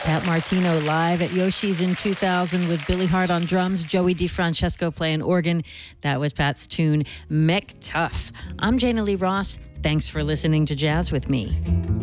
Pat Martino live at Yoshi's in 2000 with Billy Hart on drums, Joey DeFrancesco playing organ. That was Pat's tune, McTuff. I'm Jana Lee Ross. Thanks for listening to Jazz with Me.